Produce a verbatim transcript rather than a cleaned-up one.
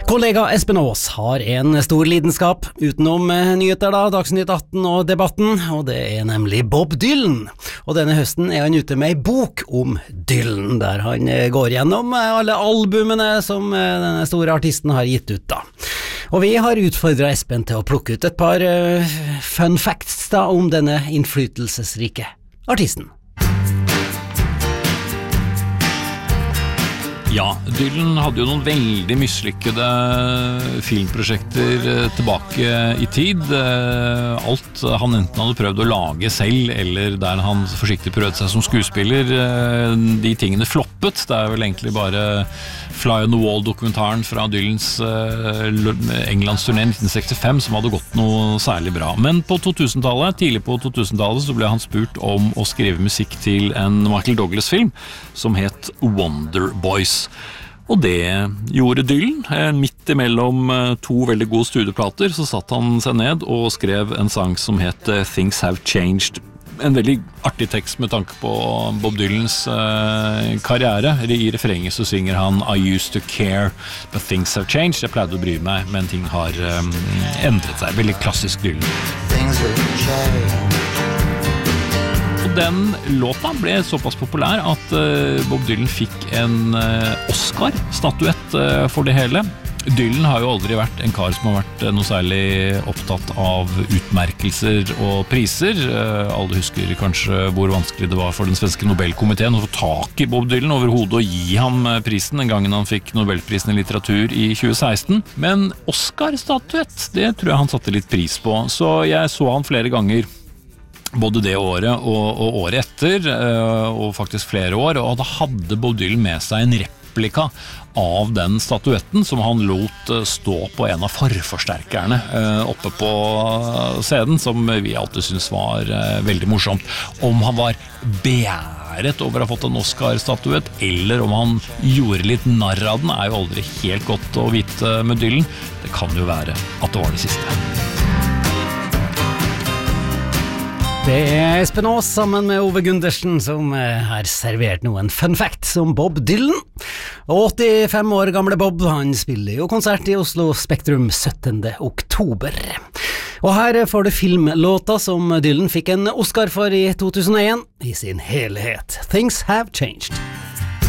Kollega Espen Aas har en stor lidenskap utenom nyheter da, Dagsnytt atten og debatten, og det er nemlig Bob Dylan. Og denne høsten er han ute med en bok om Dylan, der han går gjennom alle albumene som denne store artisten har gitt ut da. Og vi har utfordret Espen til å plukke ut et par uh, fun facts da, om denne innflytelsesrike artisten. Ja, Dylan hadde jo noen veldig mislykkede filmprosjekter tilbake i tid. Alt han enten hadde prøvd å lage selv, eller der han forsiktig prøvde seg som skuespiller, de tingene floppet. Det er vel egentlig bare Fly on the Wall-dokumentaren fra Dylans Englandsturné nitten sekstifem som hadde gått noe særlig bra. Men på totusentallet, tidlig på totusentallet, så ble han spurt om å skrive musikk til en Michael Douglas-film som het Wonder Boys. Og det gjorde Dylan. Midt imellom to veldig gode studieplater så satt han seg ned og skrev en sang som het Things Have Changed. En veldig artig tekst med tanke på Bob Dylans eh, karriere. I refrenget så synger han I used to care, but things have changed. Jeg pleide å bry meg, men ting har eh, endret seg. Veldig klassisk Dylan. Things have changed. Den låta ble såpass populær at uh, Bob Dylan fikk en uh, Oscar-statuett uh, for det hele. Dylan har jo aldri vært en kar som har vært uh, noe særlig opptatt av utmerkelser og priser. Uh, alle husker kanskje hvor vanskelig det var for den svenske Nobelkomiteen å få tak i Bob Dylan overhodet og gi ham uh, prisen den gangen han fikk Nobelprisen i litteratur i tjue seksten. Men Oscar-statuett, det tror jeg han satte litt pris på, så jeg så han flere ganger både det året og, og året etter, og faktisk flere år, og da hadde Bob Dylan med seg en replika av den statuetten som han lot stå på en av forforsterkerne oppe på scenen, som vi alltid synes var veldig morsomt. Om han var beæret over å ha fått en Oscar-statuett, eller om han gjorde litt narr av den, er jo aldri helt godt å vite med Dylan. Det kan jo være at det var det siste. Det er Espen Aas sammen med Ove Gundersen som har servert noen fun facts om Bob Dylan. åttifem år gamle Bob, han spiller jo konsert i Oslo Spektrum syttende oktober. Og her får du filmlåta som Dylan fikk en Oscar for i to tusen og en i sin helhet. Things Have Changed.